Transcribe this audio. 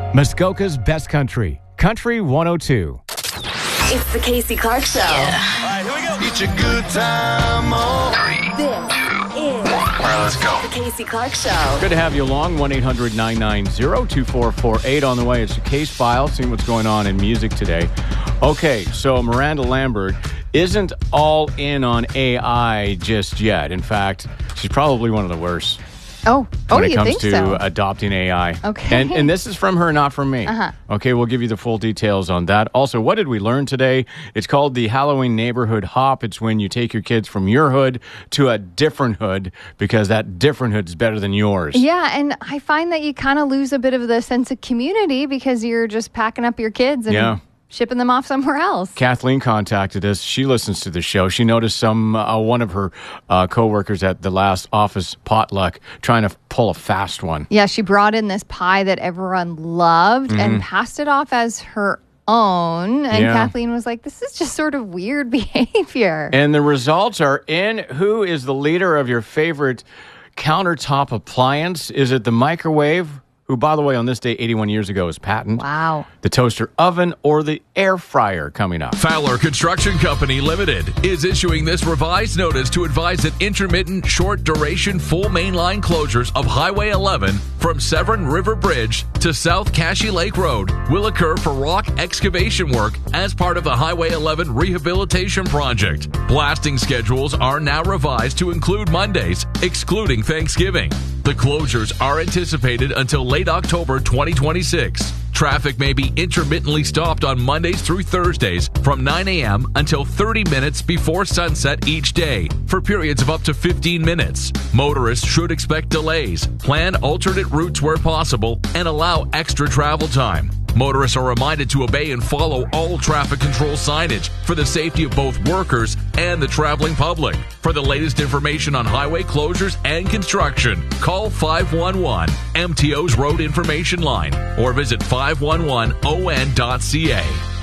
Muskoka's Best Country, Country 102. It's the Casey Clark Show. Yeah. All right, here we go. Get your good time on. 3, 2, 1. All right, let's go. The Casey Clark Show. Good to have you along. 1-800-990-2448 on the way. It's a case file, seeing what's going on in music today. Okay, so Miranda Lambert isn't all in on AI just yet. In fact, she's probably one of the worst. When it comes to adopting AI. Okay. And this is from her, not from me. Uh-huh. Okay, we'll give you the full details on that. Also, what did we learn today? It's called the Halloween Neighborhood Hop. It's when you take your kids from your hood to a different hood because that different hood is better than yours. Yeah, and I find that you kind of lose a bit of the sense of community because you're just packing up your kids and shipping them off somewhere else. Kathleen contacted us. She listens to the show. She noticed one of her coworkers at the last office potluck trying to pull a fast one. Yeah, she brought in this pie that everyone loved and passed it off as her own. And Kathleen was like, this is just sort of weird behavior. And the results are in. Who is the leader of your favorite countertop appliance? Is it the microwave, who, by the way, on this day 81 years ago is patent? Wow. The toaster oven or the air fryer coming up? Fowler Construction Company Limited is issuing this revised notice to advise that intermittent, short-duration, full mainline closures of Highway 11 from Severn River Bridge to South Cashy Lake Road will occur for rock excavation work as part of the Highway 11 rehabilitation project. Blasting schedules are now revised to include Mondays, excluding Thanksgiving. The closures are anticipated until late October 2026. Traffic may be intermittently stopped on Mondays through Thursdays from 9 a.m. until 30 minutes before sunset each day for periods of up to 15 minutes. Motorists should expect delays, plan alternate routes where possible, and allow extra travel time. Motorists are reminded to obey and follow all traffic control signage for the safety of both workers and the traveling public. For the latest information on highway closures and construction, call 511 MTO's Road Information Line or visit 511on.ca.